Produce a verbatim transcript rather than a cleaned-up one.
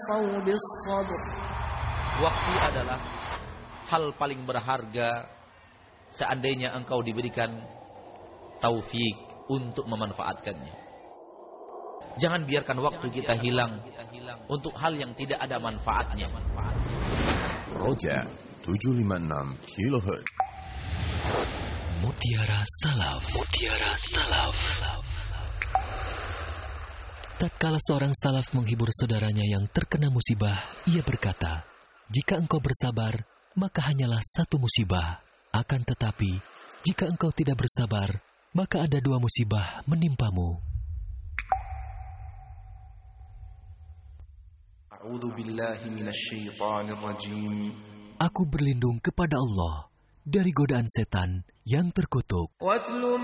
Waktu adalah hal paling berharga seandainya engkau diberikan taufik untuk memanfaatkannya. Jangan biarkan waktu kita hilang untuk hal yang tidak ada manfaatnya. Roja tujuh lima enam kilohertz. Mutiara Salaf. Mutiara Salaf. Tatkala seorang salaf menghibur saudaranya yang terkena musibah, ia berkata, "Jika engkau bersabar, maka hanyalah satu musibah. Akan tetapi, jika engkau tidak bersabar, maka ada dua musibah menimpamu." Aku berlindung kepada Allah dari godaan setan yang terkutuk.